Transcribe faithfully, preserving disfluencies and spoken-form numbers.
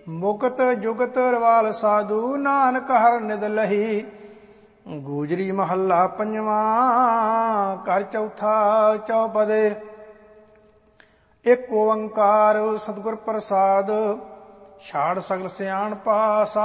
ਮੁਕਤ ਜੁਗਤ ਰਵਾਲ ਸਾਧੂ ਨਾਨਕ ਹਰ ਨਿਦ ਲਹੀ। ਗੂਜਰੀ ਮਹੱਲਾ ਪੰਜਵਾਂ। ਘਰ ਚੌਥਾ ਚੌਪਦੇ। ਇੱਕ ਓੰਕਾਰ ਸਤਿਗੁਰ ਪ੍ਰਸਾਦ। ਛਾੜ ਸਗਲ ਸਿਆਣਪਾ